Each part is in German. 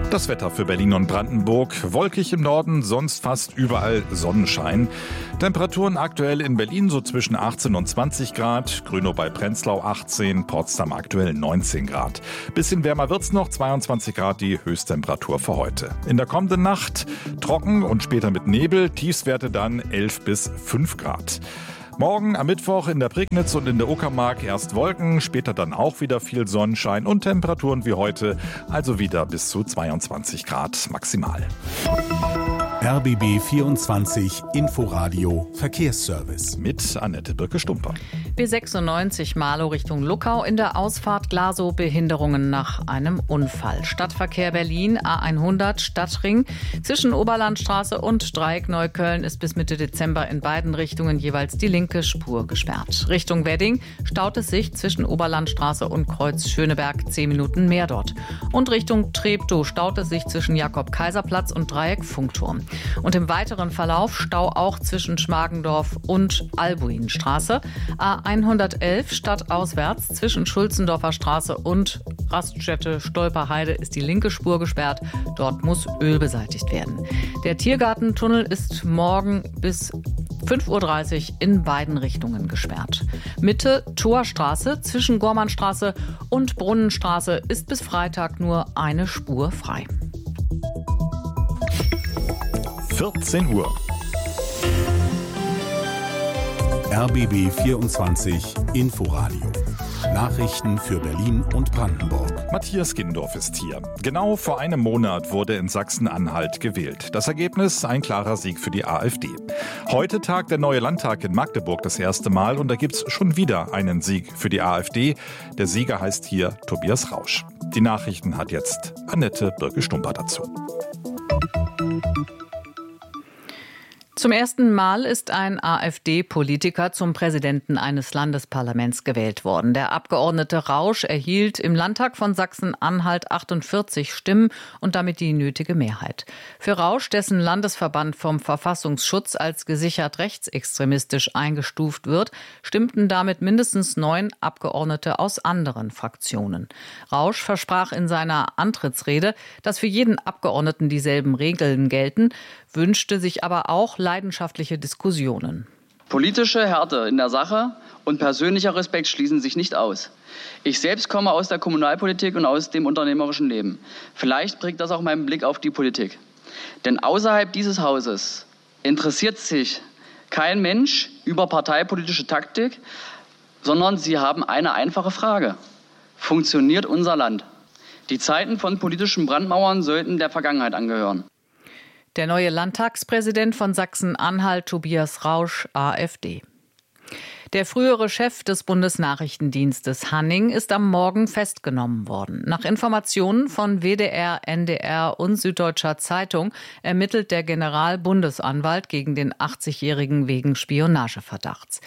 Das Wetter für Berlin und Brandenburg. Wolkig im Norden, sonst fast überall Sonnenschein. Temperaturen aktuell in Berlin so zwischen 18 und 20 Grad. Grünow bei Prenzlau 18, Potsdam aktuell 19 Grad. Bisschen wärmer wird's noch, 22 Grad die Höchsttemperatur für heute. In der kommenden Nacht trocken und später mit Nebel. Tiefstwerte dann 11 bis 5 Grad. Morgen am Mittwoch in der Prignitz und in der Uckermark erst Wolken, später dann auch wieder viel Sonnenschein und Temperaturen wie heute, also wieder bis zu 22 Grad maximal. RBB 24 Inforadio Verkehrsservice. Mit Annette Birke-Stumper. B96 Marlow Richtung Luckau, in der Ausfahrt Glasow Behinderungen nach einem Unfall. Stadtverkehr Berlin, A100 Stadtring. Zwischen Oberlandstraße und Dreieck Neukölln ist bis Mitte Dezember in beiden Richtungen jeweils die linke Spur gesperrt. Richtung Wedding staut es sich zwischen Oberlandstraße und Kreuz Schöneberg 10 Minuten mehr dort. Und Richtung Treptow staut es sich zwischen Jakob-Kaiser-Platz und Dreieck Funkturm. Und im weiteren Verlauf Stau auch zwischen Schmargendorf und Albuinstraße. A111 stadtauswärts zwischen Schulzendorfer Straße und Raststätte Stolperheide ist die linke Spur gesperrt. Dort muss Öl beseitigt werden. Der Tiergartentunnel ist morgen bis 5.30 Uhr in beiden Richtungen gesperrt. Mitte Torstraße zwischen Gormannstraße und Brunnenstraße ist bis Freitag nur eine Spur frei. 14 Uhr. RBB 24 Inforadio. Nachrichten für Berlin und Brandenburg. Matthias Gindorf ist hier. Genau vor einem Monat wurde in Sachsen-Anhalt gewählt. Das Ergebnis ein klarer Sieg für die AfD. Heute tagt der neue Landtag in Magdeburg das erste Mal und da gibt's schon wieder einen Sieg für die AfD. Der Sieger heißt hier Tobias Rausch. Die Nachrichten hat jetzt Annette Birke-Stumper dazu. Zum ersten Mal ist ein AfD-Politiker zum Präsidenten eines Landesparlaments gewählt worden. Der Abgeordnete Rausch erhielt im Landtag von Sachsen-Anhalt 48 Stimmen und damit die nötige Mehrheit. Für Rausch, dessen Landesverband vom Verfassungsschutz als gesichert rechtsextremistisch eingestuft wird, stimmten damit mindestens 9 Abgeordnete aus anderen Fraktionen. Rausch versprach in seiner Antrittsrede, dass für jeden Abgeordneten dieselben Regeln gelten, wünschte sich aber auch leidenschaftliche Diskussionen. Politische Härte in der Sache und persönlicher Respekt schließen sich nicht aus. Ich selbst komme aus der Kommunalpolitik und aus dem unternehmerischen Leben. Vielleicht prägt das auch meinen Blick auf die Politik. Denn außerhalb dieses Hauses interessiert sich kein Mensch über parteipolitische Taktik, sondern sie haben eine einfache Frage. Funktioniert unser Land? Die Zeiten von politischen Brandmauern sollten der Vergangenheit angehören. Der neue Landtagspräsident von Sachsen-Anhalt, Tobias Rausch, AfD. Der frühere Chef des Bundesnachrichtendienstes Hanning ist am Morgen festgenommen worden. Nach Informationen von WDR, NDR und Süddeutscher Zeitung ermittelt der Generalbundesanwalt gegen den 80-Jährigen wegen Spionageverdachts.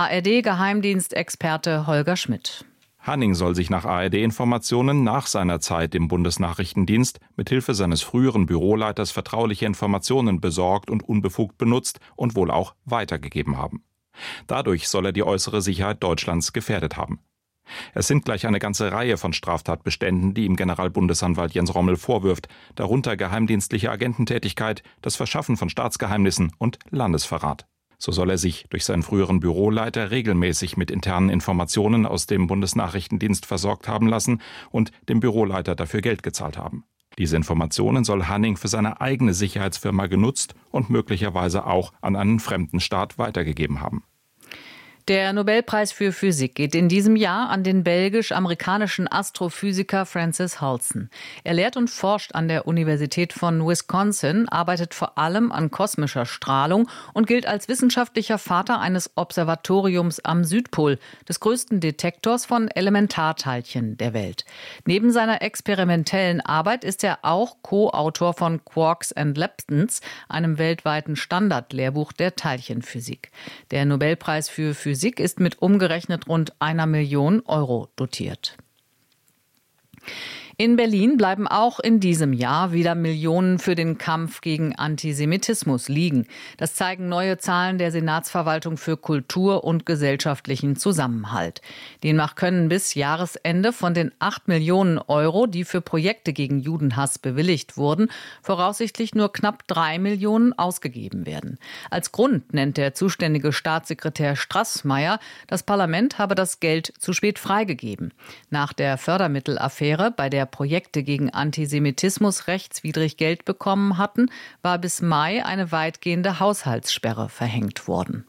ARD-Geheimdienstexperte Holger Schmidt. Hanning soll sich nach ARD-Informationen nach seiner Zeit im Bundesnachrichtendienst mithilfe seines früheren Büroleiters vertrauliche Informationen besorgt und unbefugt benutzt und wohl auch weitergegeben haben. Dadurch soll er die äußere Sicherheit Deutschlands gefährdet haben. Es sind gleich eine ganze Reihe von Straftatbeständen, die ihm Generalbundesanwalt Jens Rommel vorwirft, darunter geheimdienstliche Agententätigkeit, das Verschaffen von Staatsgeheimnissen und Landesverrat. So soll er sich durch seinen früheren Büroleiter regelmäßig mit internen Informationen aus dem Bundesnachrichtendienst versorgt haben lassen und dem Büroleiter dafür Geld gezahlt haben. Diese Informationen soll Hanning für seine eigene Sicherheitsfirma genutzt und möglicherweise auch an einen fremden Staat weitergegeben haben. Der Nobelpreis für Physik geht in diesem Jahr an den belgisch-amerikanischen Astrophysiker Francis Halson. Er lehrt und forscht an der Universität von Wisconsin, arbeitet vor allem an kosmischer Strahlung und gilt als wissenschaftlicher Vater eines Observatoriums am Südpol, des größten Detektors von Elementarteilchen der Welt. Neben seiner experimentellen Arbeit ist er auch Co-Autor von Quarks and Leptons, einem weltweiten Standardlehrbuch der Teilchenphysik. Der Nobelpreis für Physik ist mit umgerechnet rund 1 Million Euro dotiert. In Berlin bleiben auch in diesem Jahr wieder Millionen für den Kampf gegen Antisemitismus liegen. Das zeigen neue Zahlen der Senatsverwaltung für Kultur und gesellschaftlichen Zusammenhalt. Demnach können bis Jahresende von den 8 Millionen Euro, die für Projekte gegen Judenhass bewilligt wurden, voraussichtlich nur knapp 3 Millionen ausgegeben werden. Als Grund nennt der zuständige Staatssekretär Straßmeier, das Parlament habe das Geld zu spät freigegeben. Nach der Fördermittelaffäre, bei der Projekte gegen Antisemitismus rechtswidrig Geld bekommen hatten, war bis Mai eine weitgehende Haushaltssperre verhängt worden.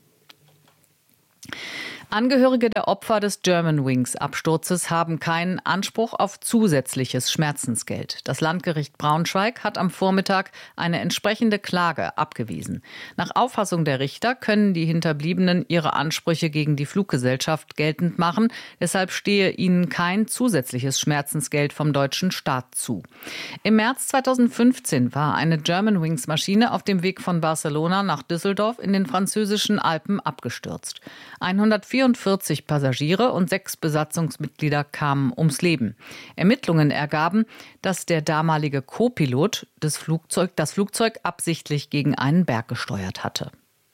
Angehörige der Opfer des Germanwings-Absturzes haben keinen Anspruch auf zusätzliches Schmerzensgeld. Das Landgericht Braunschweig hat am Vormittag eine entsprechende Klage abgewiesen. Nach Auffassung der Richter können die Hinterbliebenen ihre Ansprüche gegen die Fluggesellschaft geltend machen. Deshalb stehe ihnen kein zusätzliches Schmerzensgeld vom deutschen Staat zu. Im März 2015 war eine Germanwings-Maschine auf dem Weg von Barcelona nach Düsseldorf in den französischen Alpen abgestürzt. 144 Passagiere und 6 Besatzungsmitglieder kamen ums Leben. Ermittlungen ergaben, dass der damalige Co-Pilot das Flugzeug absichtlich gegen einen Berg gesteuert hatte.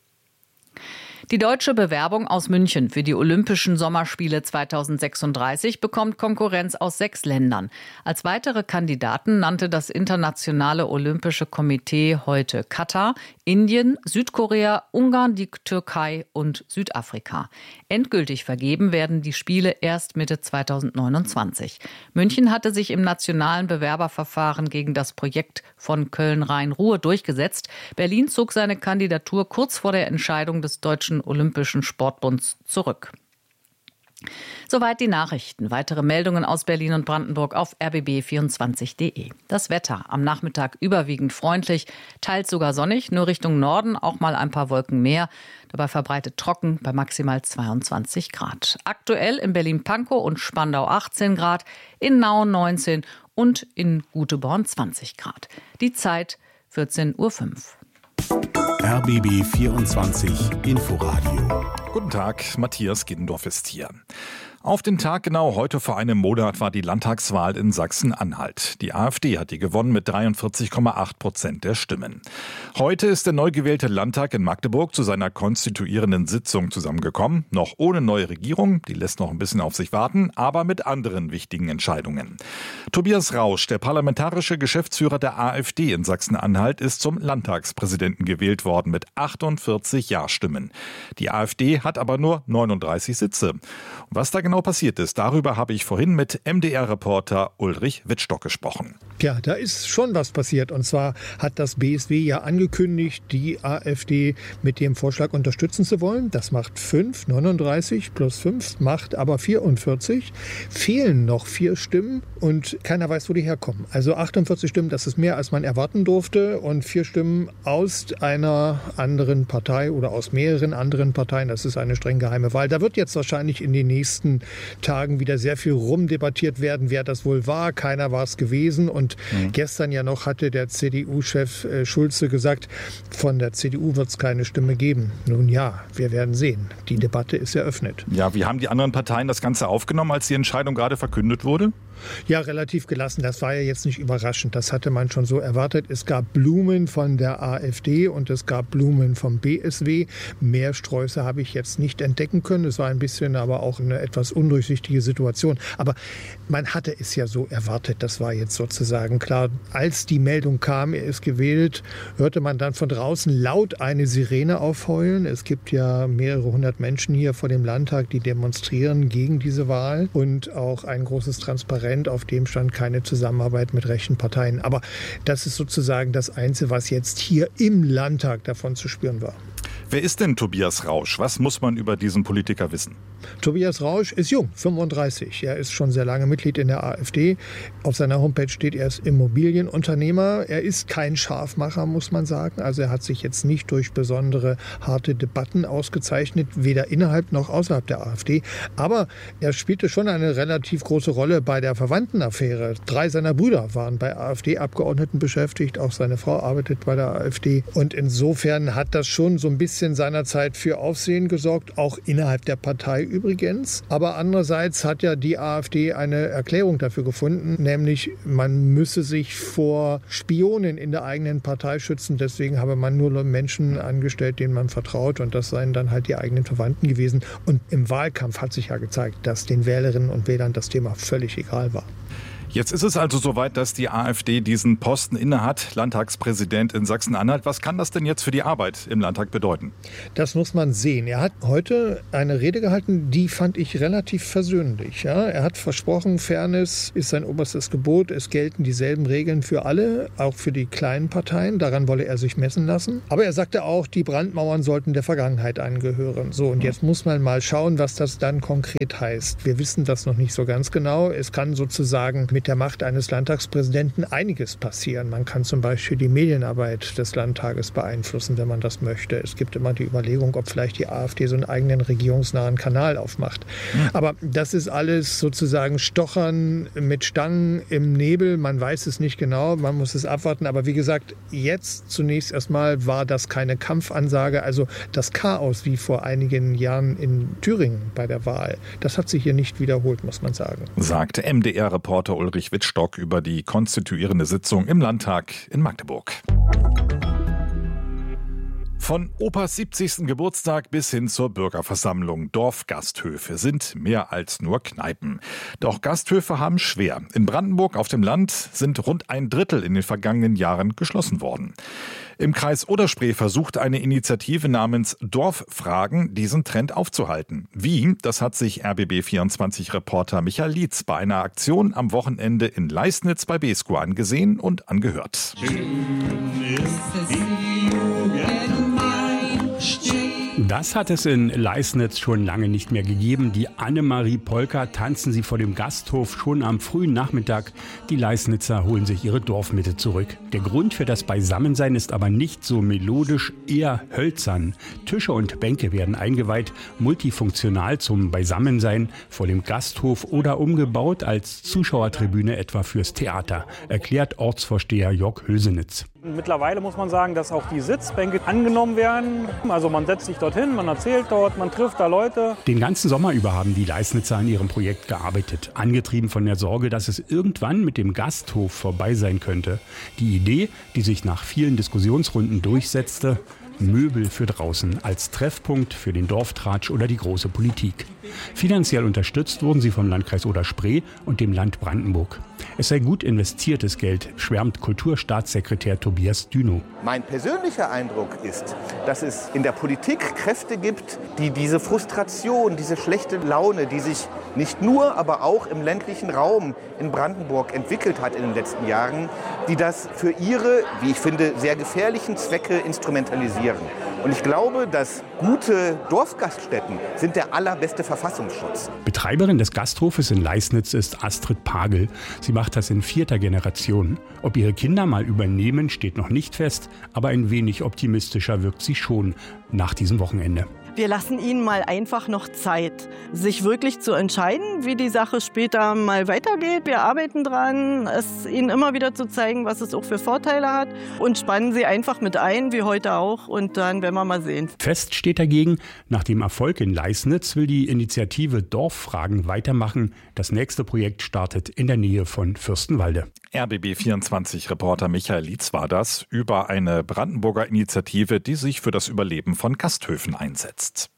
Die deutsche Bewerbung aus München für die Olympischen Sommerspiele 2036 bekommt Konkurrenz aus 6 Ländern. Als weitere Kandidaten nannte das Internationale Olympische Komitee heute Katar, Indien, Südkorea, Ungarn, die Türkei und Südafrika. Endgültig vergeben werden die Spiele erst Mitte 2029. München hatte sich im nationalen Bewerberverfahren gegen das Projekt von Köln-Rhein-Ruhr durchgesetzt. Berlin zog seine Kandidatur kurz vor der Entscheidung des Deutschen Olympischen Sportbunds zurück. Soweit die Nachrichten. Weitere Meldungen aus Berlin und Brandenburg auf rbb24.de. Das Wetter am Nachmittag überwiegend freundlich, teils sogar sonnig, nur Richtung Norden auch mal ein paar Wolken mehr. Dabei verbreitet trocken bei maximal 22 Grad. Aktuell in Berlin-Pankow und Spandau 18 Grad, in Nauen 19 und in Guteborn 20 Grad. Die Zeit 14:05 Uhr. RBB 24 Inforadio. Guten Tag, Matthias Giddendorf ist hier. Auf den Tag genau heute vor einem Monat war die Landtagswahl in Sachsen-Anhalt. Die AfD hat die gewonnen mit 43,8% der Stimmen. Heute ist der neu gewählte Landtag in Magdeburg zu seiner konstituierenden Sitzung zusammengekommen. Noch ohne neue Regierung, die lässt noch ein bisschen auf sich warten, aber mit anderen wichtigen Entscheidungen. Tobias Rausch, der parlamentarische Geschäftsführer der AfD in Sachsen-Anhalt, ist zum Landtagspräsidenten gewählt worden mit 48 Ja-Stimmen. Die AfD hat aber nur 39 Sitze. Was da genau passiert ist, darüber habe ich vorhin mit MDR-Reporter Ulrich Wittstock gesprochen. Ja, da ist schon was passiert. Und zwar hat das BSW ja angekündigt, die AfD mit dem Vorschlag unterstützen zu wollen. Das macht 5, 39 plus 5 macht aber 44. Fehlen noch 4 Stimmen und keiner weiß, wo die herkommen. Also 48 Stimmen, das ist mehr, als man erwarten durfte. Und 4 Stimmen aus einer anderen Partei oder aus mehreren anderen Parteien. Das ist eine streng geheime Wahl. Da wird jetzt wahrscheinlich in den nächsten Tagen wieder sehr viel rumdebattiert werden, wer das wohl war. Keiner war es gewesen. Und gestern ja noch hatte der CDU-Chef Schulze gesagt, von der CDU wird es keine Stimme geben. Nun ja, wir werden sehen. Die Debatte ist eröffnet. Ja, wie haben die anderen Parteien das Ganze aufgenommen, als die Entscheidung gerade verkündet wurde? Ja, relativ gelassen. Das war ja jetzt nicht überraschend. Das hatte man schon so erwartet. Es gab Blumen von der AfD und es gab Blumen vom BSW. Mehr Sträuße habe ich jetzt nicht entdecken können. Es war ein bisschen aber auch eine etwas undurchsichtige Situation. Aber man hatte es ja so erwartet. Das war jetzt sozusagen klar. Als die Meldung kam, er ist gewählt, hörte man dann von draußen laut eine Sirene aufheulen. Es gibt ja mehrere hundert Menschen hier vor dem Landtag, die demonstrieren gegen diese Wahl. Und auch ein großes Transparent, auf dem stand keine Zusammenarbeit mit rechten Parteien. Aber das ist sozusagen das Einzige, was jetzt hier im Landtag davon zu spüren war. Wer ist denn Tobias Rausch? Was muss man über diesen Politiker wissen? Tobias Rausch ist jung, 35. Er ist schon sehr lange Mitglied in der AfD. Auf seiner Homepage steht, er ist Immobilienunternehmer. Er ist kein Scharfmacher, muss man sagen. Also er hat sich jetzt nicht durch besondere harte Debatten ausgezeichnet, weder innerhalb noch außerhalb der AfD. Aber er spielte schon eine relativ große Rolle bei der Verwandtenaffäre. 3 seiner Brüder waren bei AfD-Abgeordneten beschäftigt. Auch seine Frau arbeitet bei der AfD. Und insofern hat das schon so ein bisschen bisschen seinerzeit für Aufsehen gesorgt, auch innerhalb der Partei übrigens. Aber andererseits hat ja die AfD eine Erklärung dafür gefunden, nämlich man müsse sich vor Spionen in der eigenen Partei schützen. Deswegen habe man nur Menschen angestellt, denen man vertraut, und das seien dann halt die eigenen Verwandten gewesen. Und im Wahlkampf hat sich ja gezeigt, dass den Wählerinnen und Wählern das Thema völlig egal war. Jetzt ist es also soweit, dass die AfD diesen Posten innehat, Landtagspräsident in Sachsen-Anhalt. Was kann das denn jetzt für die Arbeit im Landtag bedeuten? Das muss man sehen. Er hat heute eine Rede gehalten, die fand ich relativ versöhnlich. Ja, er hat versprochen, Fairness ist sein oberstes Gebot. Es gelten dieselben Regeln für alle, auch für die kleinen Parteien. Daran wolle er sich messen lassen. Aber er sagte auch, die Brandmauern sollten der Vergangenheit angehören. So, und jetzt muss man mal schauen, was das dann konkret heißt. Wir wissen das noch nicht so ganz genau. Es kann sozusagen mit der Macht eines Landtagspräsidenten einiges passieren. Man kann zum Beispiel die Medienarbeit des Landtages beeinflussen, wenn man das möchte. Es gibt immer die Überlegung, ob vielleicht die AfD so einen eigenen regierungsnahen Kanal aufmacht. Aber das ist alles sozusagen Stochern mit Stangen im Nebel. Man weiß es nicht genau, man muss es abwarten. Aber wie gesagt, jetzt zunächst erstmal war das keine Kampfansage. Also das Chaos wie vor einigen Jahren in Thüringen bei der Wahl, das hat sich hier nicht wiederholt, muss man sagen. Sagte MDR-Reporter Ulrich Wittstock über die konstituierende Sitzung im Landtag in Magdeburg. Von Opas 70. Geburtstag bis hin zur Bürgerversammlung. Dorfgasthöfe sind mehr als nur Kneipen. Doch Gasthöfe haben schwer. In Brandenburg auf dem Land sind rund 1/3 in den vergangenen Jahren geschlossen worden. Im Kreis Oder-Spree versucht eine Initiative namens Dorffragen, diesen Trend aufzuhalten. Wie? Das hat sich RBB24-Reporter Michael Lietz bei einer Aktion am Wochenende in Leisnitz bei Beeskow angesehen und angehört. Das hat es in Leisnitz schon lange nicht mehr gegeben. Die Annemarie-Polka tanzen sie vor dem Gasthof schon am frühen Nachmittag. Die Leisnitzer holen sich ihre Dorfmitte zurück. Der Grund für das Beisammensein ist aber nicht so melodisch, eher hölzern. Tische und Bänke werden eingeweiht, multifunktional zum Beisammensein vor dem Gasthof oder umgebaut als Zuschauertribüne etwa fürs Theater, erklärt Ortsvorsteher Jörg Hösenitz. Mittlerweile muss man sagen, dass auch die Sitzbänke angenommen werden. Also man setzt sich dorthin, man erzählt dort, man trifft da Leute. Den ganzen Sommer über haben die Leisnitzer an ihrem Projekt gearbeitet, angetrieben von der Sorge, dass es irgendwann mit dem Gasthof vorbei sein könnte. Die Idee, die sich nach vielen Diskussionsrunden durchsetzte: Möbel für draußen als Treffpunkt für den Dorftratsch oder die große Politik. Finanziell unterstützt wurden sie vom Landkreis Oder-Spree und dem Land Brandenburg. Es sei gut investiertes Geld, schwärmt Kulturstaatssekretär Tobias Dünow. Mein persönlicher Eindruck ist, dass es in der Politik Kräfte gibt, die diese Frustration, diese schlechte Laune, die sich nicht nur, aber auch im ländlichen Raum in Brandenburg entwickelt hat in den letzten Jahren, die das für ihre, wie ich finde, sehr gefährlichen Zwecke instrumentalisieren. Und ich glaube, dass gute Dorfgaststätten sind der allerbeste Verfassungsschutz. Betreiberin des Gasthofes in Leisnitz ist Astrid Pagel. Sie macht das in 4. Generation. Ob ihre Kinder mal übernehmen, steht noch nicht fest, aber ein wenig optimistischer wirkt sie schon nach diesem Wochenende. Wir lassen ihnen mal einfach noch Zeit, sich wirklich zu entscheiden, wie die Sache später mal weitergeht. Wir arbeiten dran, es ihnen immer wieder zu zeigen, was es auch für Vorteile hat, und spannen sie einfach mit ein, wie heute auch, und dann werden wir mal sehen. Fest steht dagegen, nach dem Erfolg in Leisnitz will die Initiative Dorffragen weitermachen. Das nächste Projekt startet in der Nähe von Fürstenwalde. RBB24-Reporter Michael Lietz war das über eine Brandenburger Initiative, die sich für das Überleben von Gasthöfen einsetzt.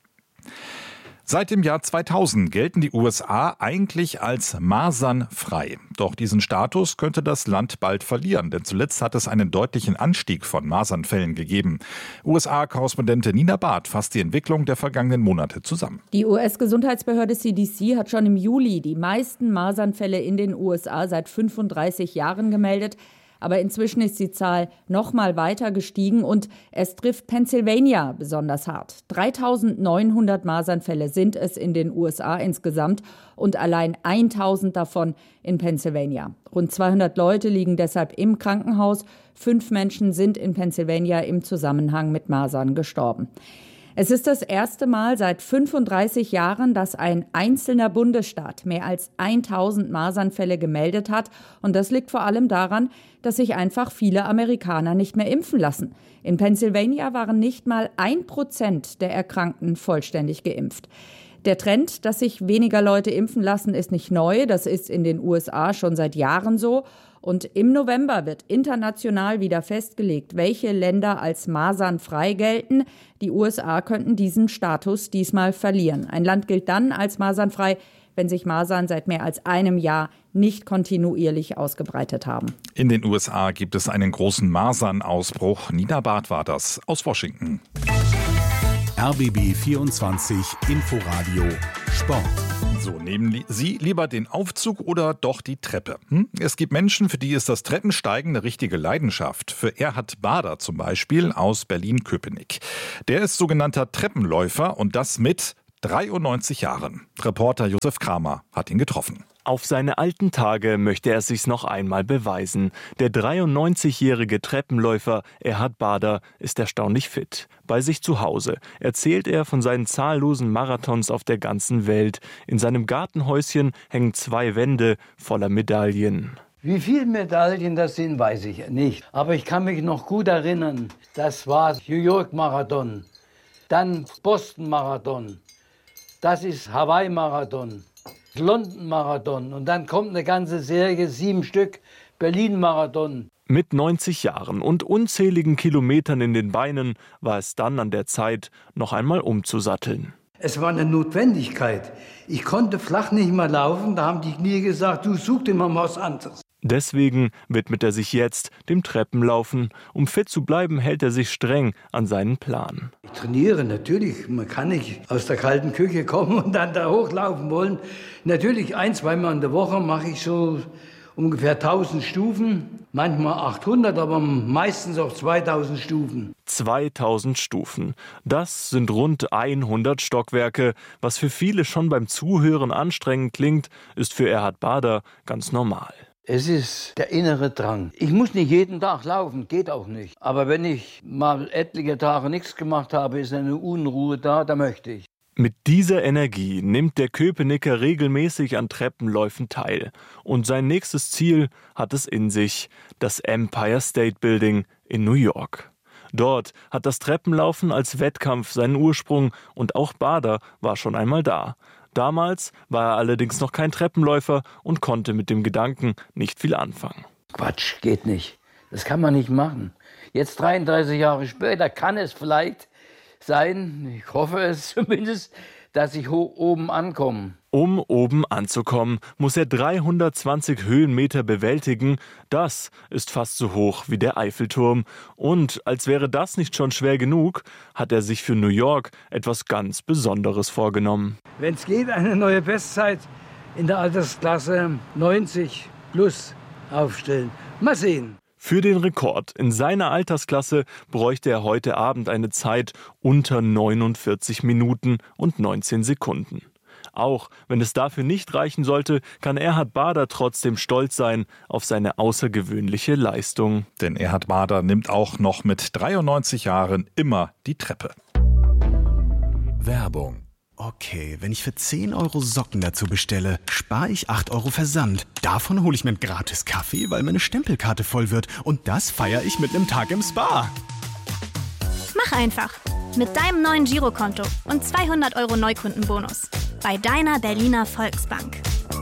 Seit dem Jahr 2000 gelten die USA eigentlich als masernfrei. Doch diesen Status könnte das Land bald verlieren, denn zuletzt hat es einen deutlichen Anstieg von Masernfällen gegeben. USA-Korrespondentin Nina Barth fasst die Entwicklung der vergangenen Monate zusammen. Die US-Gesundheitsbehörde CDC hat schon im Juli die meisten Masernfälle in den USA seit 35 Jahren gemeldet. Aber inzwischen ist die Zahl noch mal weiter gestiegen und es trifft Pennsylvania besonders hart. 3.900 Masernfälle sind es in den USA insgesamt und allein 1.000 davon in Pennsylvania. Rund 200 Leute liegen deshalb im Krankenhaus. 5 Menschen sind in Pennsylvania im Zusammenhang mit Masern gestorben. Es ist das erste Mal seit 35 Jahren, dass ein einzelner Bundesstaat mehr als 1000 Masernfälle gemeldet hat. Und das liegt vor allem daran, dass sich einfach viele Amerikaner nicht mehr impfen lassen. In Pennsylvania waren nicht mal 1% der Erkrankten vollständig geimpft. Der Trend, dass sich weniger Leute impfen lassen, ist nicht neu. Das ist in den USA schon seit Jahren so. Und im November wird international wieder festgelegt, welche Länder als masernfrei gelten. Die USA könnten diesen Status diesmal verlieren. Ein Land gilt dann als masernfrei, wenn sich Masern seit mehr als einem Jahr nicht kontinuierlich ausgebreitet haben. In den USA gibt es einen großen Masernausbruch. Nina Barth war das aus Washington. RBB 24 Inforadio Sport. So, nehmen Sie lieber den Aufzug oder doch die Treppe? Es gibt Menschen, für die ist das Treppensteigen eine richtige Leidenschaft. Für Erhard Bader zum Beispiel aus Berlin-Köpenick. Der ist sogenannter Treppenläufer und das mit 93 Jahren. Reporter Josef Kramer hat ihn getroffen. Auf seine alten Tage möchte er es sich noch einmal beweisen. Der 93-jährige Treppenläufer Erhard Bader ist erstaunlich fit. Bei sich zu Hause erzählt er von seinen zahllosen Marathons auf der ganzen Welt. In seinem Gartenhäuschen hängen 2 Wände voller Medaillen. Wie viele Medaillen das sind, weiß ich nicht. Aber ich kann mich noch gut erinnern. Das war New York Marathon, dann Boston Marathon, das ist Hawaii Marathon. London-Marathon und dann kommt eine ganze Serie, 7 Stück, Berlin-Marathon. Mit 90 Jahren und unzähligen Kilometern in den Beinen war es dann an der Zeit, noch einmal umzusatteln. Es war eine Notwendigkeit. Ich konnte flach nicht mehr laufen, da haben die Knie gesagt, du such dir mal was anderes. Deswegen widmet er sich jetzt dem Treppenlaufen. Um fit zu bleiben, hält er sich streng an seinen Plan. Ich trainiere natürlich, man kann nicht aus der kalten Küche kommen und dann da hochlaufen wollen. Natürlich 1-2 Mal in der Woche mache ich so ungefähr 1000 Stufen, manchmal 800, aber meistens auch 2000 Stufen. 2000 Stufen. Das sind rund 100 Stockwerke. Was für viele schon beim Zuhören anstrengend klingt, ist für Erhard Bader ganz normal. Es ist der innere Drang. Ich muss nicht jeden Tag laufen, geht auch nicht. Aber wenn ich mal etliche Tage nichts gemacht habe, ist eine Unruhe da möchte ich. Mit dieser Energie nimmt der Köpenicker regelmäßig an Treppenläufen teil. Und sein nächstes Ziel hat es in sich, das Empire State Building in New York. Dort hat das Treppenlaufen als Wettkampf seinen Ursprung und auch Bader war schon einmal da. Damals war er allerdings noch kein Treppenläufer und konnte mit dem Gedanken nicht viel anfangen. Quatsch, geht nicht. Das kann man nicht machen. Jetzt 33 Jahre später kann es vielleicht sein, ich hoffe es zumindest, dass ich oben ankomme. Um oben anzukommen, muss er 320 Höhenmeter bewältigen. Das ist fast so hoch wie der Eiffelturm. Und als wäre das nicht schon schwer genug, hat er sich für New York etwas ganz Besonderes vorgenommen. Wenn es geht, eine neue Bestzeit in der Altersklasse 90 plus aufstellen. Mal sehen. Für den Rekord in seiner Altersklasse bräuchte er heute Abend eine Zeit unter 49 Minuten und 19 Sekunden. Auch wenn es dafür nicht reichen sollte, kann Erhard Bader trotzdem stolz sein auf seine außergewöhnliche Leistung. Denn Erhard Bader nimmt auch noch mit 93 Jahren immer die Treppe. Werbung. Okay, wenn ich für 10 € Socken dazu bestelle, spare ich 8 € Versand. Davon hole ich mir einen gratis Kaffee, weil meine Stempelkarte voll wird. Und das feiere ich mit einem Tag im Spa. Mach einfach. Mit deinem neuen Girokonto und 200 € Neukundenbonus. Bei deiner Berliner Volksbank.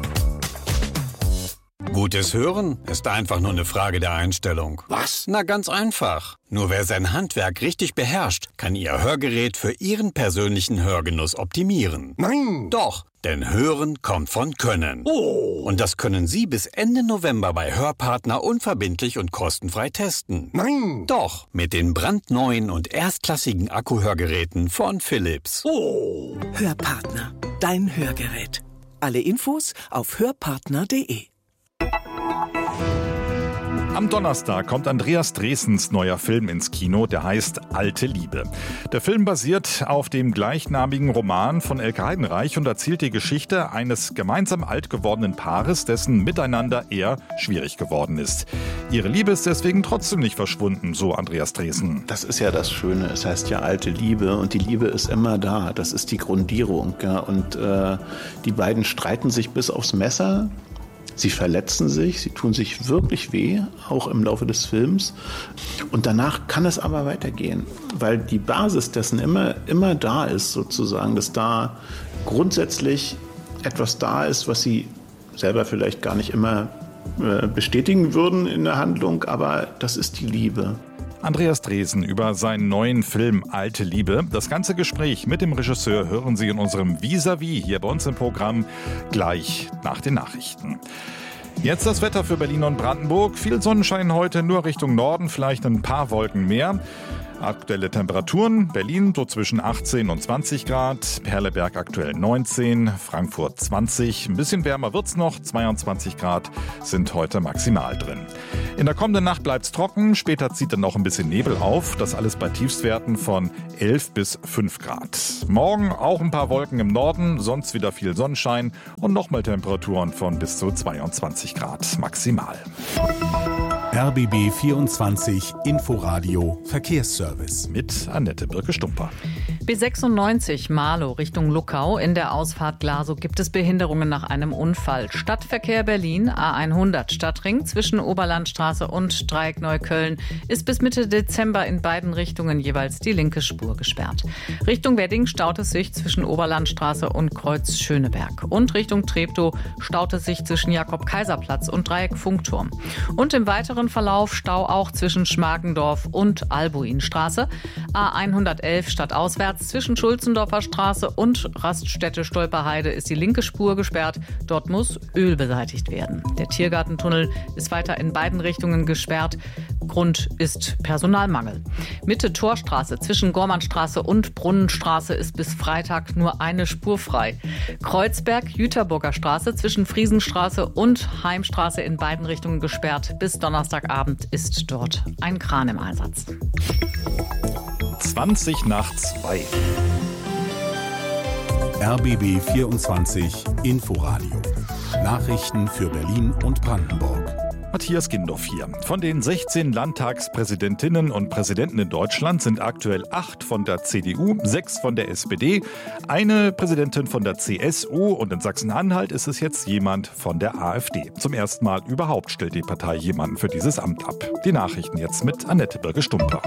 Gutes Hören ist einfach nur eine Frage der Einstellung. Was? Na, ganz einfach. Nur wer sein Handwerk richtig beherrscht, kann Ihr Hörgerät für Ihren persönlichen Hörgenuss optimieren. Nein! Doch, denn Hören kommt von Können. Oh! Und das können Sie bis Ende November bei Hörpartner unverbindlich und kostenfrei testen. Nein! Doch, mit den brandneuen und erstklassigen Akkuhörgeräten von Philips. Oh! Hörpartner, dein Hörgerät. Alle Infos auf hörpartner.de. Am Donnerstag kommt Andreas Dresens neuer Film ins Kino, der heißt Alte Liebe. Der Film basiert auf dem gleichnamigen Roman von Elke Heidenreich und erzählt die Geschichte eines gemeinsam alt gewordenen Paares, dessen Miteinander eher schwierig geworden ist. Ihre Liebe ist deswegen trotzdem nicht verschwunden, so Andreas Dresen. Das ist ja das Schöne, es heißt ja alte Liebe und die Liebe ist immer da, das ist die Grundierung. Ja? Und die beiden streiten sich bis aufs Messer. Sie verletzen sich, sie tun sich wirklich weh, auch im Laufe des Films. Und danach kann es aber weitergehen, weil die Basis dessen immer da ist, sozusagen, dass da grundsätzlich etwas da ist, was sie selber vielleicht gar nicht immer bestätigen würden in der Handlung, aber das ist die Liebe. Andreas Dresen über seinen neuen Film Alte Liebe. Das ganze Gespräch mit dem Regisseur hören Sie in unserem Vis-à-vis hier bei uns im Programm gleich nach den Nachrichten. Jetzt das Wetter für Berlin und Brandenburg. Viel Sonnenschein heute, nur Richtung Norden, vielleicht ein paar Wolken mehr. Aktuelle Temperaturen: Berlin so zwischen 18 und 20 Grad, Perleberg aktuell 19, Frankfurt 20, ein bisschen wärmer wird's noch, 22 Grad sind heute maximal drin. In der kommenden Nacht bleibt's trocken, später zieht dann noch ein bisschen Nebel auf, das alles bei Tiefstwerten von 11 bis 5 Grad. Morgen auch ein paar Wolken im Norden, sonst wieder viel Sonnenschein und nochmal Temperaturen von bis zu 22 Grad maximal. RBB 24 Inforadio Verkehrsservice. Mit Annette Birke-Stumper. B96 Marlow Richtung Luckau. In der Ausfahrt Glasow gibt es Behinderungen nach einem Unfall. Stadtverkehr Berlin, A100 Stadtring zwischen Oberlandstraße und Dreieck Neukölln ist bis Mitte Dezember in beiden Richtungen jeweils die linke Spur gesperrt. Richtung Wedding staut es sich zwischen Oberlandstraße und Kreuz Schöneberg. Und Richtung Treptow staut es sich zwischen Jakob-Kaiser-Platz und Dreieck Funkturm. Und im weiteren Verlauf Stau auch zwischen Schmargendorf und Albuinstraße. A111 stadtauswärts zwischen Schulzendorfer Straße und Raststätte Stolperheide ist die linke Spur gesperrt. Dort muss Öl beseitigt werden. Der Tiergartentunnel ist weiter in beiden Richtungen gesperrt. Grund ist Personalmangel. Mitte Torstraße zwischen Gormannstraße und Brunnenstraße ist bis Freitag nur eine Spur frei. Kreuzberg-Jüterburger Straße zwischen Friesenstraße und Heimstraße in beiden Richtungen gesperrt. Bis Donnerstagabend ist dort ein Kran im Einsatz. 20 nach 2. RBB 24 Inforadio. Nachrichten für Berlin und Brandenburg. Matthias Gindorf hier. Von den 16 Landtagspräsidentinnen und Präsidenten in Deutschland sind aktuell 8 von der CDU, 6 von der SPD, eine Präsidentin von der CSU und in Sachsen-Anhalt ist es jetzt jemand von der AfD. Zum ersten Mal überhaupt stellt die Partei jemanden für dieses Amt ab. Die Nachrichten jetzt mit Annette Birke-Stumper.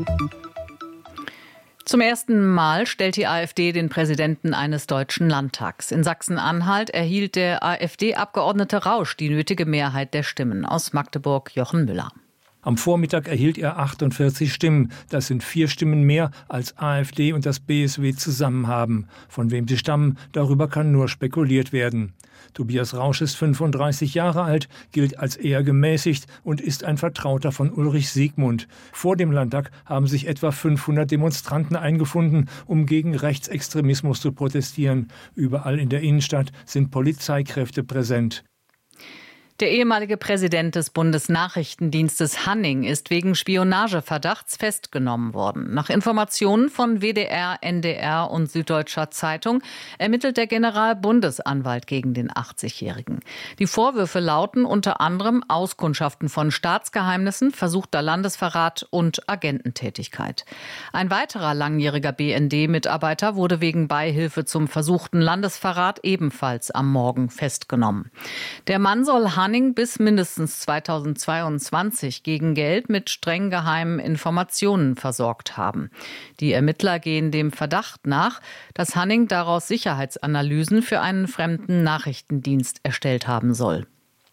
Zum ersten Mal stellt die AfD den Präsidenten eines deutschen Landtags. In Sachsen-Anhalt erhielt der AfD-Abgeordnete Rausch die nötige Mehrheit der Stimmen. Aus Magdeburg Jochen Müller. Am Vormittag erhielt er 48 Stimmen. Das sind 4 Stimmen mehr, als AfD und das BSW zusammen haben. Von wem sie stammen, darüber kann nur spekuliert werden. Tobias Rausch ist 35 Jahre alt, gilt als eher gemäßigt und ist ein Vertrauter von Ulrich Siegmund. Vor dem Landtag haben sich etwa 500 Demonstranten eingefunden, um gegen Rechtsextremismus zu protestieren. Überall in der Innenstadt sind Polizeikräfte präsent. Der ehemalige Präsident des Bundesnachrichtendienstes Hanning ist wegen Spionageverdachts festgenommen worden. Nach Informationen von WDR, NDR und Süddeutscher Zeitung ermittelt der Generalbundesanwalt gegen den 80-Jährigen. Die Vorwürfe lauten unter anderem Auskundschaften von Staatsgeheimnissen, versuchter Landesverrat und Agententätigkeit. Ein weiterer langjähriger BND-Mitarbeiter wurde wegen Beihilfe zum versuchten Landesverrat ebenfalls am Morgen festgenommen. Der Mann soll Hanning bis mindestens 2022 gegen Geld mit streng geheimen Informationen versorgt haben. Die Ermittler gehen dem Verdacht nach, dass Hanning daraus Sicherheitsanalysen für einen fremden Nachrichtendienst erstellt haben soll.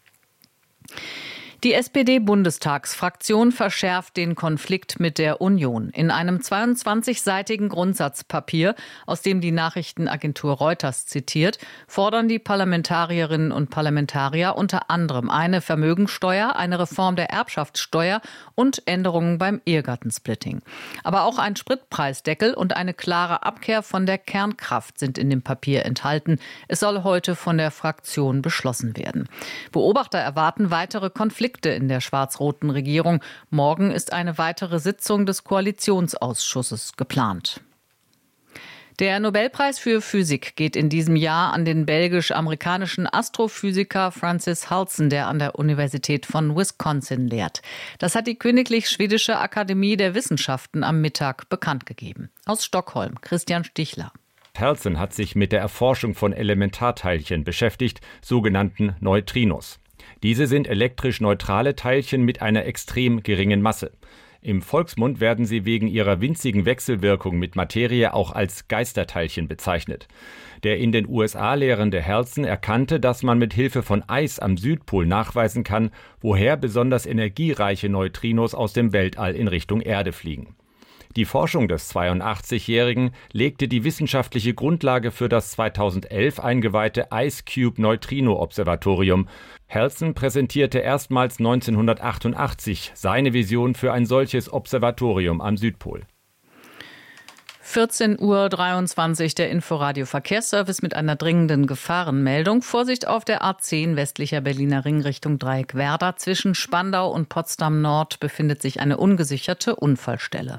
Die SPD-Bundestagsfraktion verschärft den Konflikt mit der Union. In einem 22-seitigen Grundsatzpapier, aus dem die Nachrichtenagentur Reuters zitiert, fordern die Parlamentarierinnen und Parlamentarier unter anderem eine Vermögensteuer, eine Reform der Erbschaftssteuer und Änderungen beim Ehegattensplitting. Aber auch ein Spritpreisdeckel und eine klare Abkehr von der Kernkraft sind in dem Papier enthalten. Es soll heute von der Fraktion beschlossen werden. Beobachter erwarten weitere Konflikte Konflikte in der schwarz-roten Regierung. Morgen ist eine weitere Sitzung des Koalitionsausschusses geplant. Der Nobelpreis für Physik geht in diesem Jahr an den belgisch-amerikanischen Astrophysiker Francis Halsen, der an der Universität von Wisconsin lehrt. Das hat die Königlich Schwedische Akademie der Wissenschaften am Mittag bekannt gegeben. Aus Stockholm, Christian Stichler. Halsen hat sich mit der Erforschung von Elementarteilchen beschäftigt, sogenannten Neutrinos. Diese sind elektrisch neutrale Teilchen mit einer extrem geringen Masse. Im Volksmund werden sie wegen ihrer winzigen Wechselwirkung mit Materie auch als Geisterteilchen bezeichnet. Der in den USA lehrende Halsen erkannte, dass man mit Hilfe von Eis am Südpol nachweisen kann, woher besonders energiereiche Neutrinos aus dem Weltall in Richtung Erde fliegen. Die Forschung des 82-Jährigen legte die wissenschaftliche Grundlage für das 2011 eingeweihte IceCube-Neutrino-Observatorium. Halsen präsentierte erstmals 1988 seine Vision für ein solches Observatorium am Südpol. 14:23 Uhr, der Inforadio-Verkehrsservice mit einer dringenden Gefahrenmeldung. Vorsicht auf der A10 westlicher Berliner Ring Richtung Dreieckwerder. Zwischen Spandau und Potsdam Nord befindet sich eine ungesicherte Unfallstelle.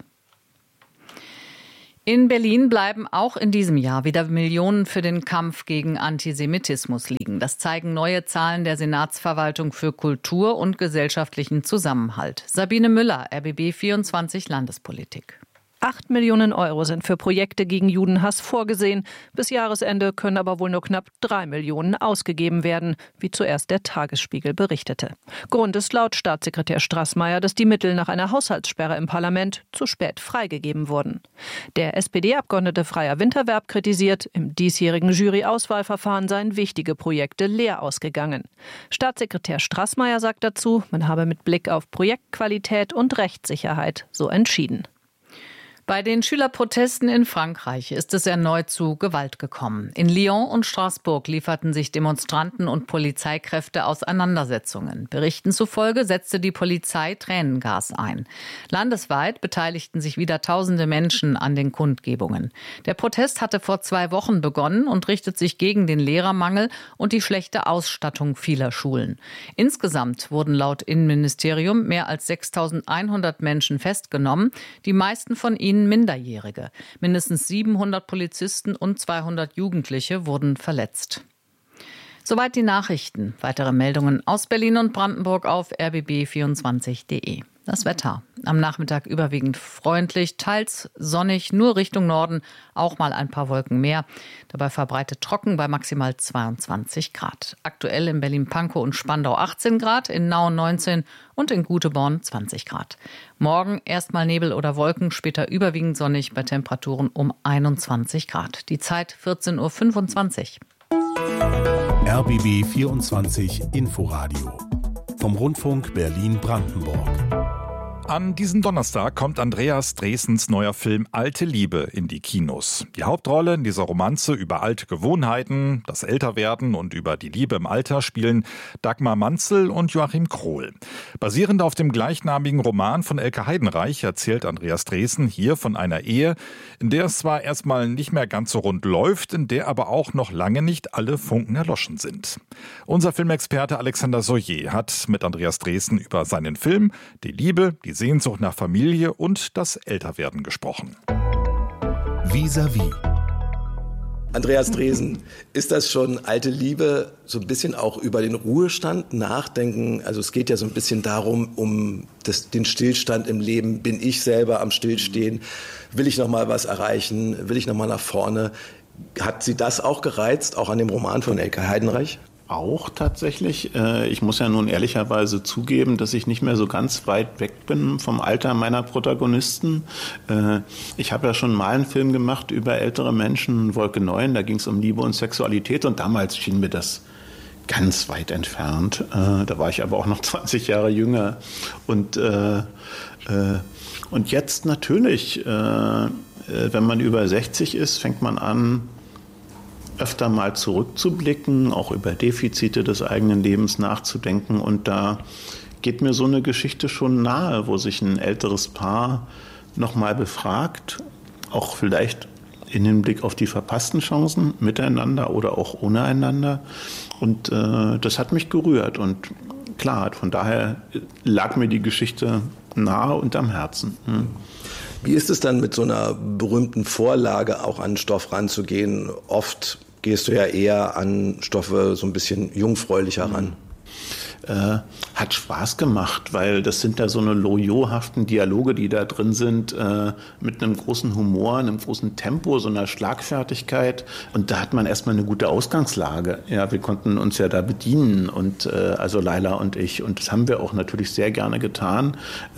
In Berlin bleiben auch in diesem Jahr wieder Millionen für den Kampf gegen Antisemitismus liegen. Das zeigen neue Zahlen der Senatsverwaltung für Kultur und gesellschaftlichen Zusammenhalt. Sabine Müller, RBB 24 Landespolitik. 8 Millionen Euro sind für Projekte gegen Judenhass vorgesehen. Bis Jahresende können aber wohl nur knapp 3 Millionen ausgegeben werden, wie zuerst der Tagesspiegel berichtete. Grund ist laut Staatssekretär Straßmeier, dass die Mittel nach einer Haushaltssperre im Parlament zu spät freigegeben wurden. Der SPD-Abgeordnete Freier Winterwerb kritisiert, im diesjährigen Jury-Auswahlverfahren seien wichtige Projekte leer ausgegangen. Staatssekretär Straßmeier sagt dazu, man habe mit Blick auf Projektqualität und Rechtssicherheit so entschieden. Bei den Schülerprotesten in Frankreich ist es erneut zu Gewalt gekommen. In Lyon und Straßburg lieferten sich Demonstranten und Polizeikräfte Auseinandersetzungen. Berichten zufolge setzte die Polizei Tränengas ein. Landesweit beteiligten sich wieder tausende Menschen an den Kundgebungen. Der Protest hatte vor 2 Wochen begonnen und richtet sich gegen den Lehrermangel und die schlechte Ausstattung vieler Schulen. Insgesamt wurden laut Innenministerium mehr als 6.100 Menschen festgenommen, die meisten von ihnen Minderjährige. Mindestens 700 Polizisten und 200 Jugendliche wurden verletzt. Soweit die Nachrichten. Weitere Meldungen aus Berlin und Brandenburg auf rbb24.de. Das Wetter. Am Nachmittag überwiegend freundlich, teils sonnig, nur Richtung Norden, auch mal ein paar Wolken mehr. Dabei verbreitet trocken bei maximal 22 Grad. Aktuell in Berlin-Pankow und Spandau 18 Grad, in Nauen 19 und in Guteborn 20 Grad. Morgen erstmal Nebel oder Wolken, später überwiegend sonnig bei Temperaturen um 21 Grad. Die Zeit 14:25 Uhr. RBB 24 Inforadio vom Rundfunk Berlin-Brandenburg. An diesem Donnerstag kommt Andreas Dresens neuer Film Alte Liebe in die Kinos. Die Hauptrolle in dieser Romanze über alte Gewohnheiten, das Älterwerden und über die Liebe im Alter spielen Dagmar Manzel und Joachim Krohl. Basierend auf dem gleichnamigen Roman von Elke Heidenreich erzählt Andreas Dresen hier von einer Ehe, in der es zwar erstmal nicht mehr ganz so rund läuft, in der aber auch noch lange nicht alle Funken erloschen sind. Unser Filmexperte Alexander Soyer hat mit Andreas Dresen über seinen Film, die Liebe, die Sehnsucht nach Familie und das Älterwerden gesprochen. Vis-à-vis. Andreas Dresen, ist das schon alte Liebe, so ein bisschen auch über den Ruhestand nachdenken? Also es geht ja so ein bisschen darum, den Stillstand im Leben. Bin ich selber am Stillstehen? Will ich noch mal was erreichen? Will ich noch mal nach vorne? Hat Sie das auch gereizt, auch an dem Roman von Elke Heidenreich? Auch tatsächlich. Ich muss ja nun ehrlicherweise zugeben, dass ich nicht mehr so ganz weit weg bin vom Alter meiner Protagonisten. Ich habe ja schon mal einen Film gemacht über ältere Menschen, Wolke 9, da ging es um Liebe und Sexualität und damals schien mir das ganz weit entfernt. Da war ich aber auch noch 20 Jahre jünger. Und jetzt natürlich, wenn man über 60 ist, fängt man an, öfter mal zurückzublicken, auch über Defizite des eigenen Lebens nachzudenken. Und da geht mir so eine Geschichte schon nahe, wo sich ein älteres Paar nochmal befragt, auch vielleicht in Hinblick auf die verpassten Chancen miteinander oder auch ohne einander. Und das hat mich gerührt. Und Klar, von daher lag mir die Geschichte nahe und am Herzen. Wie ist es dann mit so einer berühmten Vorlage auch an Stoff ranzugehen? Oft gehst du ja eher an Stoffe so ein bisschen jungfräulicher ran. Hat Spaß gemacht, weil das sind da so eine loyohaften Dialoge, die da drin sind, mit einem großen Humor, einem großen Tempo, so einer Schlagfertigkeit. Und da hat man erstmal eine gute Ausgangslage. Ja, wir konnten uns ja da bedienen, und also Laila und ich. Und das haben wir auch natürlich sehr gerne getan.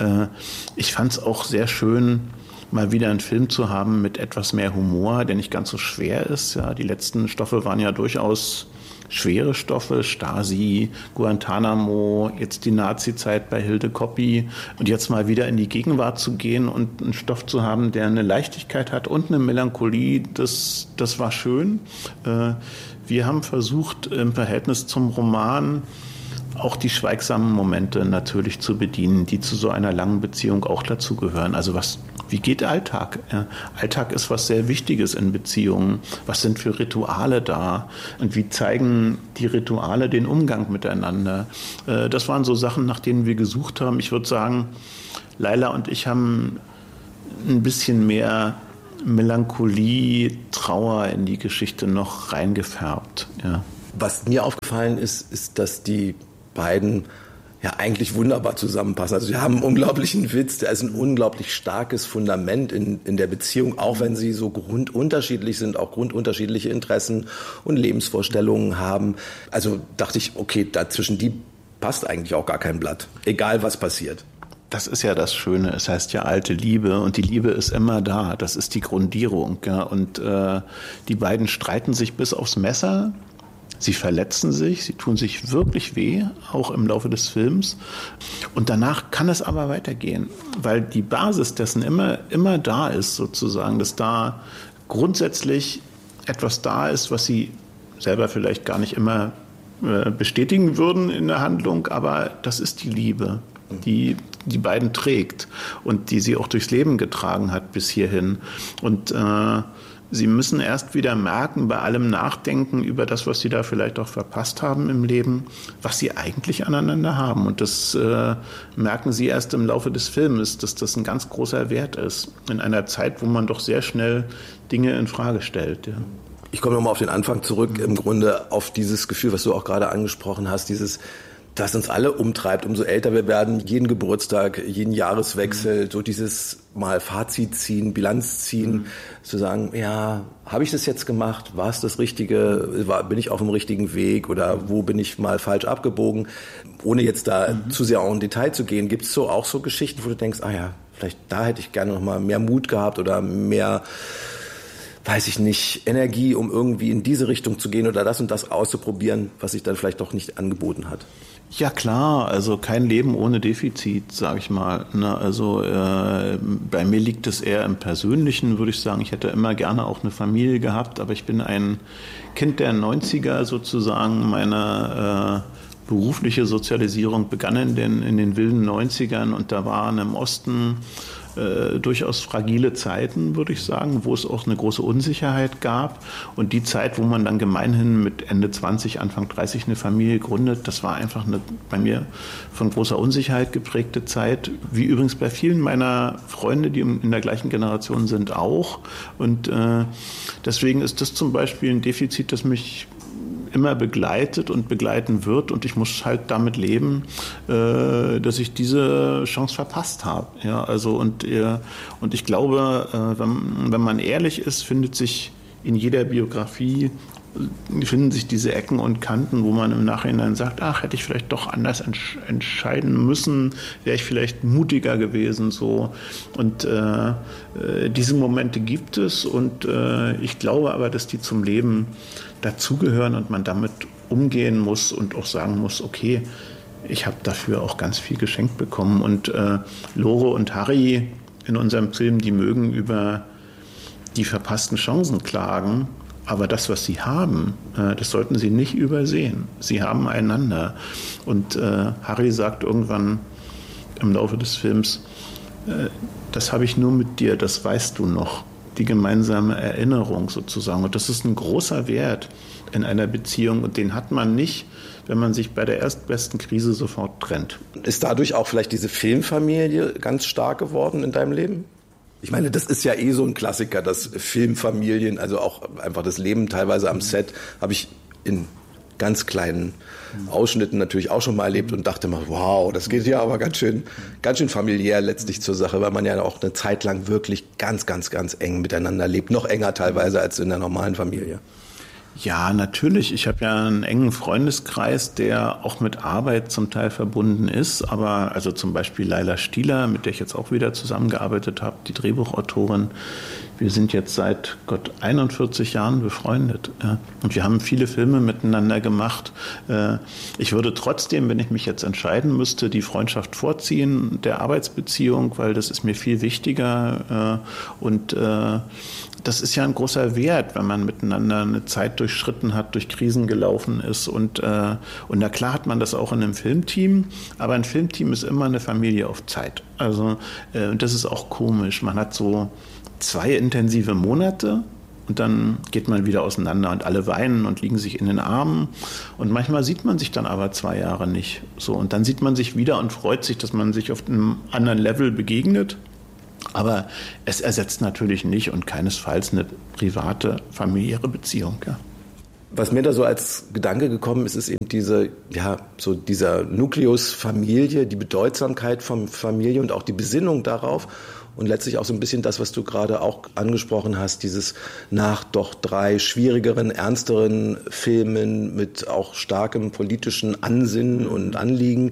Ich fand es auch sehr schön, mal wieder einen Film zu haben mit etwas mehr Humor, der nicht ganz so schwer ist. Ja, die letzten Stoffe waren ja durchaus schwere Stoffe, Stasi, Guantanamo, jetzt die Nazi-Zeit bei Hilde Koppi, und jetzt mal wieder in die Gegenwart zu gehen und einen Stoff zu haben, der eine Leichtigkeit hat und eine Melancholie, das war schön. Wir haben versucht, im Verhältnis zum Roman auch die schweigsamen Momente natürlich zu bedienen, die zu so einer langen Beziehung auch dazugehören. Also wie geht Alltag? Ja, Alltag ist was sehr Wichtiges in Beziehungen. Was sind für Rituale da? Und wie zeigen die Rituale den Umgang miteinander? Das waren so Sachen, nach denen wir gesucht haben. Ich würde sagen, Laila und ich haben ein bisschen mehr Melancholie, Trauer in die Geschichte noch reingefärbt. Ja. Was mir aufgefallen ist, dass die beiden ja eigentlich wunderbar zusammenpassen. Also sie haben einen unglaublichen Witz, da ist ein unglaublich starkes Fundament in der Beziehung, auch wenn sie so grundunterschiedlich sind, auch grundunterschiedliche Interessen und Lebensvorstellungen haben. Also dachte ich, okay, dazwischen die passt eigentlich auch gar kein Blatt, egal was passiert. Das ist ja das Schöne, es heißt ja alte Liebe, und die Liebe ist immer da, das ist die Grundierung. Ja. Und die beiden streiten sich bis aufs Messer. Sie verletzen sich, sie tun sich wirklich weh, auch im Laufe des Films. Und danach kann es aber weitergehen, weil die Basis dessen immer da ist, sozusagen, dass da grundsätzlich etwas da ist, was sie selber vielleicht gar nicht immer bestätigen würden in der Handlung, aber das ist die Liebe, die beiden trägt und die sie auch durchs Leben getragen hat bis hierhin. Und sie müssen erst wieder merken, bei allem Nachdenken über das, was sie da vielleicht auch verpasst haben im Leben, was sie eigentlich aneinander haben. Und das merken sie erst im Laufe des Filmes, dass das ein ganz großer Wert ist. In einer Zeit, wo man doch sehr schnell Dinge in Frage stellt. Ja. Ich komme nochmal auf den Anfang zurück, im Grunde auf dieses Gefühl, was du auch gerade angesprochen hast, das uns alle umtreibt, umso älter wir werden, jeden Geburtstag, jeden Jahreswechsel, so dieses mal Fazit ziehen, Bilanz ziehen, zu sagen, ja, habe ich das jetzt gemacht? War es das Richtige? Bin ich auf dem richtigen Weg? Oder wo bin ich mal falsch abgebogen? Ohne jetzt da zu sehr auch in Detail zu gehen, gibt es auch so Geschichten, wo du denkst, vielleicht da hätte ich gerne noch mal mehr Mut gehabt oder mehr, weiß ich nicht, Energie, um irgendwie in diese Richtung zu gehen oder das und das auszuprobieren, was sich dann vielleicht doch nicht angeboten hat. Ja klar, also kein Leben ohne Defizit, sage ich mal. Also bei mir liegt es eher im Persönlichen, würde ich sagen. Ich hätte immer gerne auch eine Familie gehabt, aber ich bin ein Kind der 90er sozusagen. Meine berufliche Sozialisierung begann in den wilden 90ern, und da waren im Osten durchaus fragile Zeiten, würde ich sagen, wo es auch eine große Unsicherheit gab. Und die Zeit, wo man dann gemeinhin mit Ende 20, Anfang 30 eine Familie gründet, das war einfach eine bei mir von großer Unsicherheit geprägte Zeit, wie übrigens bei vielen meiner Freunde, die in der gleichen Generation sind, auch. Und deswegen ist das zum Beispiel ein Defizit, das mich immer begleitet und begleiten wird, und ich muss halt damit leben, dass ich diese Chance verpasst habe. Ja, also und ich glaube, wenn man ehrlich ist, finden sich diese Ecken und Kanten, wo man im Nachhinein sagt, hätte ich vielleicht doch anders entscheiden müssen, wäre ich vielleicht mutiger gewesen, so. Und diese Momente gibt es, und ich glaube aber, dass die zum Leben dazugehören und man damit umgehen muss und auch sagen muss, okay, ich habe dafür auch ganz viel geschenkt bekommen. Und Lore und Harry in unserem Film, die mögen über die verpassten Chancen klagen, aber das, was sie haben, das sollten sie nicht übersehen. Sie haben einander. Und Harry sagt irgendwann im Laufe des Films, das habe ich nur mit dir, das weißt du noch. die gemeinsame Erinnerung sozusagen. Und das ist ein großer Wert in einer Beziehung und den hat man nicht, wenn man sich bei der erstbesten Krise sofort trennt. Ist dadurch auch vielleicht diese Filmfamilie ganz stark geworden in deinem Leben? Ich meine, das ist ja so ein Klassiker, dass Filmfamilien, also auch einfach das Leben teilweise am Set, habe ich in ganz kleinen Ausschnitten natürlich auch schon mal erlebt und dachte mal, wow, das geht ja aber ganz schön familiär letztlich zur Sache, weil man ja auch eine Zeit lang wirklich ganz, ganz, ganz eng miteinander lebt. Noch enger teilweise als in der normalen Familie. Ja, natürlich. Ich habe ja einen engen Freundeskreis, der auch mit Arbeit zum Teil verbunden ist. Aber also zum Beispiel Laila Stieler, mit der ich jetzt auch wieder zusammengearbeitet habe, die Drehbuchautorin. Wir sind jetzt seit 41 Jahren befreundet. Ja. Und wir haben viele Filme miteinander gemacht. Ich würde trotzdem, wenn ich mich jetzt entscheiden müsste, die Freundschaft vorziehen, der Arbeitsbeziehung, weil das ist mir viel wichtiger. Und das ist ja ein großer Wert, wenn man miteinander eine Zeit durchschritten hat, durch Krisen gelaufen ist. Und na klar hat man das auch in einem Filmteam, aber ein Filmteam ist immer eine Familie auf Zeit. Also das ist auch komisch. Man hat so 2 intensive Monate und dann geht man wieder auseinander und alle weinen und liegen sich in den Armen. Und manchmal sieht man sich dann aber 2 Jahre nicht. So, und dann sieht man sich wieder und freut sich, dass man sich auf einem anderen Level begegnet. Aber es ersetzt natürlich nicht und keinesfalls eine private, familiäre Beziehung. Ja. Was mir da so als Gedanke gekommen ist, ist eben dieser Nukleus Familie, die Bedeutsamkeit von Familie und auch die Besinnung darauf. Und letztlich auch so ein bisschen das, was du gerade auch angesprochen hast, dieses nach doch 3 schwierigeren, ernsteren Filmen mit auch starkem politischen Ansinnen und Anliegen,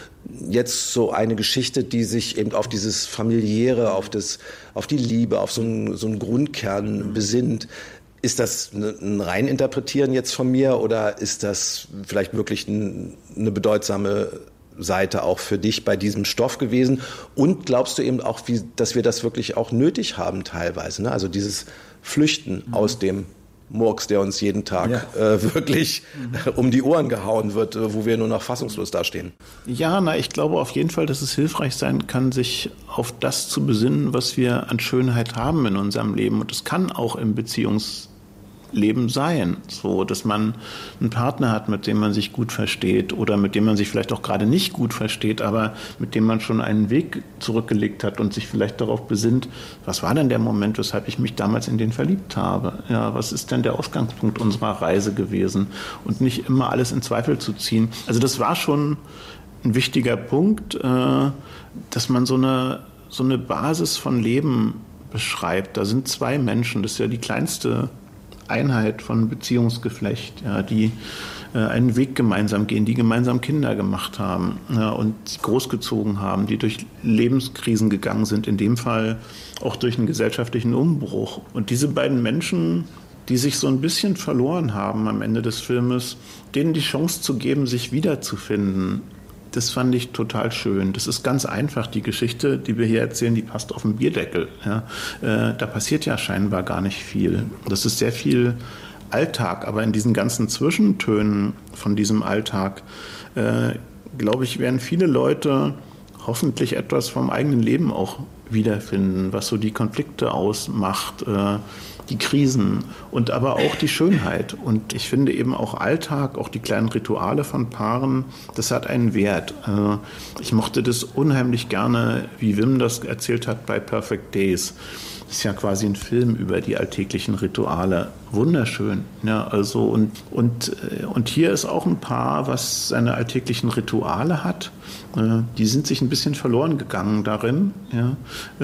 jetzt so eine Geschichte, die sich eben auf dieses Familiäre, auf die Liebe, auf so einen Grundkern besinnt. Ist das ein Reininterpretieren jetzt von mir oder ist das vielleicht wirklich eine bedeutsame Seite auch für dich bei diesem Stoff gewesen? Und glaubst du eben auch, dass wir das wirklich auch nötig haben teilweise? Ne? Also dieses Flüchten aus dem Murks, der uns jeden Tag wirklich um die Ohren gehauen wird, wo wir nur noch fassungslos dastehen. Ja, ich glaube auf jeden Fall, dass es hilfreich sein kann, sich auf das zu besinnen, was wir an Schönheit haben in unserem Leben. Und es kann auch im Beziehungsleben sein, so dass man einen Partner hat, mit dem man sich gut versteht oder mit dem man sich vielleicht auch gerade nicht gut versteht, aber mit dem man schon einen Weg zurückgelegt hat und sich vielleicht darauf besinnt, was war denn der Moment, weshalb ich mich damals in den verliebt habe? Ja, was ist denn der Ausgangspunkt unserer Reise gewesen? Und nicht immer alles in Zweifel zu ziehen. Also das war schon ein wichtiger Punkt, dass man so eine Basis von Leben beschreibt. Da sind 2 Menschen, das ist ja die kleinste Einheit von Beziehungsgeflecht, ja, die einen Weg gemeinsam gehen, die gemeinsam Kinder gemacht haben und großgezogen haben, die durch Lebenskrisen gegangen sind, in dem Fall auch durch einen gesellschaftlichen Umbruch. Und diese beiden Menschen, die sich so ein bisschen verloren haben am Ende des Filmes, denen die Chance zu geben, sich wiederzufinden, das fand ich total schön. Das ist ganz einfach. Die Geschichte, die wir hier erzählen, die passt auf den Bierdeckel. Ja. Da passiert ja scheinbar gar nicht viel. Das ist sehr viel Alltag. Aber in diesen ganzen Zwischentönen von diesem Alltag, glaube ich, werden viele Leute hoffentlich etwas vom eigenen Leben auch wiederfinden, was so die Konflikte ausmacht, die Krisen und aber auch die Schönheit. Und ich finde eben auch Alltag, auch die kleinen Rituale von Paaren, das hat einen Wert. Ich mochte das unheimlich gerne, wie Wim das erzählt hat bei Perfect Days. Das ist ja quasi ein Film über die alltäglichen Rituale. Wunderschön. Ja, also und hier ist auch ein Paar, was seine alltäglichen Rituale hat. Die sind sich ein bisschen verloren gegangen darin. Ja.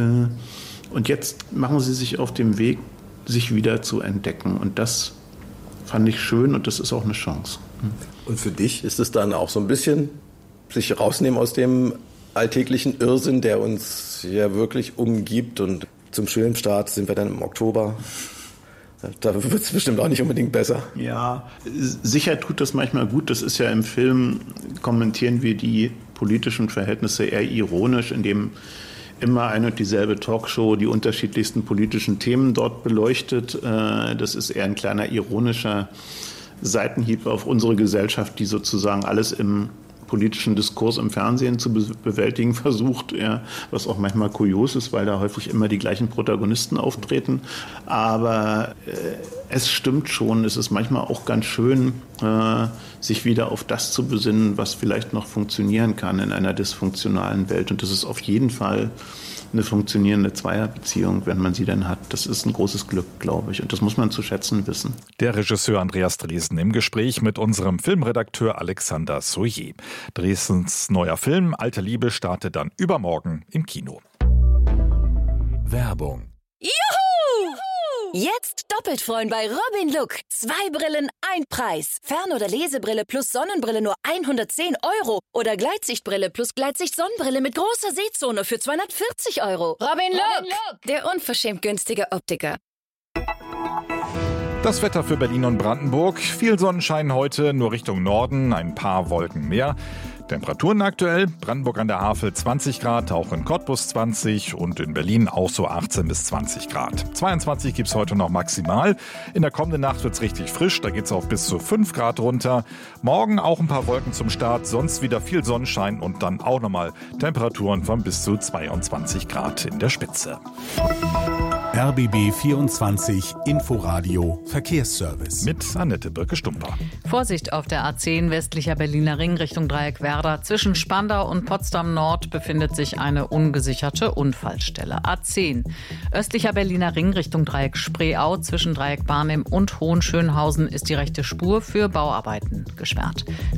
Und jetzt machen sie sich auf dem Weg, sich wieder zu entdecken. Und das fand ich schön und das ist auch eine Chance. Und für dich ist es dann auch so ein bisschen sich rausnehmen aus dem alltäglichen Irrsinn, der uns ja wirklich umgibt. Und zum Filmstart sind wir dann im Oktober. Da wird es bestimmt auch nicht unbedingt besser. Ja, sicher tut das manchmal gut. Das ist ja im Film, kommentieren wir die politischen Verhältnisse eher ironisch, indem immer eine und dieselbe Talkshow die unterschiedlichsten politischen Themen dort beleuchtet. Das ist eher ein kleiner ironischer Seitenhieb auf unsere Gesellschaft, die sozusagen alles im politischen Diskurs im Fernsehen zu bewältigen versucht, was auch manchmal kurios ist, weil da häufig immer die gleichen Protagonisten auftreten. Aber es stimmt schon, es ist manchmal auch ganz schön, sich wieder auf das zu besinnen, was vielleicht noch funktionieren kann in einer dysfunktionalen Welt. Und das ist auf jeden Fall eine funktionierende Zweierbeziehung, wenn man sie denn hat. Das ist ein großes Glück, glaube ich. Und das muss man zu schätzen wissen. Der Regisseur Andreas Dresen im Gespräch mit unserem Filmredakteur Alexander Soyer. Dresens neuer Film Alte Liebe startet dann übermorgen im Kino. Werbung. Juhu! Jetzt doppelt freuen bei Robin Look. 2 Brillen, 1 Preis. Fern- oder Lesebrille plus Sonnenbrille nur 110 €. Oder Gleitsichtbrille plus Gleitsicht-Sonnenbrille mit großer Sehzone für 240 €. Robin Look, der unverschämt günstige Optiker. Das Wetter für Berlin und Brandenburg. Viel Sonnenschein heute, nur Richtung Norden, ein paar Wolken mehr. Temperaturen aktuell, Brandenburg an der Havel 20 Grad, auch in Cottbus 20 und in Berlin auch so 18 bis 20 Grad. 22 gibt es heute noch maximal. In der kommenden Nacht wird es richtig frisch, da geht es auf bis zu 5 Grad runter. Morgen auch ein paar Wolken zum Start, sonst wieder viel Sonnenschein und dann auch nochmal Temperaturen von bis zu 22 Grad in der Spitze. RBB 24 Inforadio Verkehrsservice. Mit Annette Birke-Stumper. Vorsicht auf der A10 westlicher Berliner Ring Richtung Dreieckwerder. Zwischen Spandau und Potsdam Nord befindet sich eine ungesicherte Unfallstelle. A10 östlicher Berliner Ring Richtung Dreieck Spreeau. Zwischen Dreieck Barnim und Hohenschönhausen ist die rechte Spur für Bauarbeiten gesperrt.